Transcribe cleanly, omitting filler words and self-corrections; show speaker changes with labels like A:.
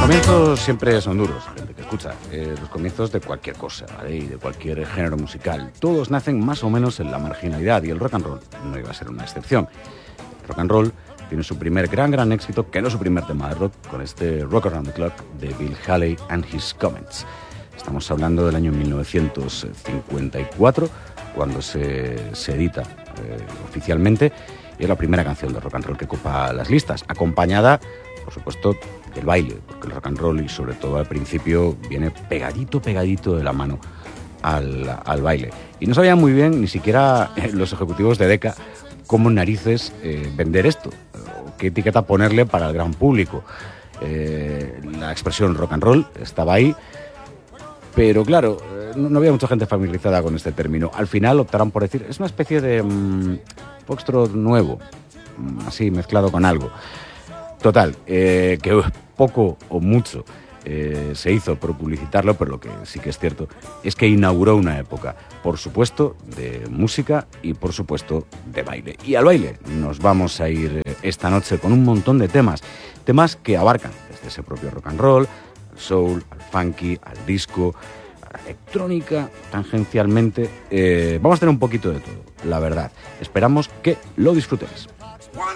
A: comienzos siempre son duros, gente que escucha. Los comienzos de cualquier cosa, ¿vale? Y de cualquier género musical. Todos nacen más o menos en la marginalidad y el rock and roll no iba a ser una excepción. El rock and roll tiene su primer gran éxito, que no es su primer tema de rock, con este Rock Around the Clock de Bill Haley and His Comets. Estamos hablando del año 1954, cuando se edita oficialmente, y es la primera canción de rock and roll que ocupa las listas, acompañada, por supuesto, del baile, porque el rock and roll, y sobre todo al principio, viene pegadito de la mano al baile. Y no sabían muy bien, ni siquiera los ejecutivos de Decca, cómo narices vender esto, o qué etiqueta ponerle para el gran público. La expresión rock and roll estaba ahí, pero claro, no había mucha gente familiarizada con este término. Al final optaron por decir, es una especie de foxtrot nuevo, así mezclado con algo. Total, que poco o mucho se hizo por publicitarlo, pero lo que sí que es cierto es que inauguró una época, por supuesto, de música y por supuesto de baile. Y al baile nos vamos a ir esta noche con un montón de temas que abarcan desde ese propio rock and roll, al soul, al funky, al disco, a la electrónica, tangencialmente. Vamos a tener un poquito de todo, la verdad. Esperamos que lo disfrutéis.